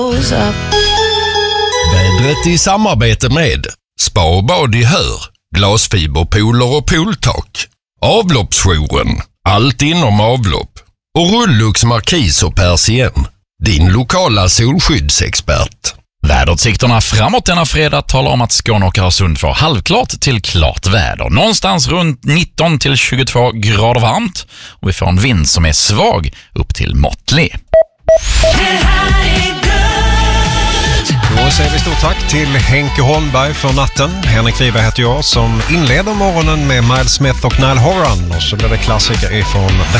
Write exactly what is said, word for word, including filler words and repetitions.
Vädret i samarbete med Spa och bad i Hör, glasfiberpooler och pooltak, Avloppsjouren, allt inom avlopp och Rullux Markis och Persien, din lokala solskyddsexpert. Väderutsikterna framåt denna fredag talar om att Skåne och Öresund får halvklart till klart väder. Någonstans runt nitton till tjugotvå grader varmt och vi får en vind som är svag upp till måttlig. Då säger vi stort tack till Henke Holmberg för natten. Henrik Wiberg heter jag som inleder morgonen med Miles Smith och Nile Horan. Och så blir det klassiker ifrån The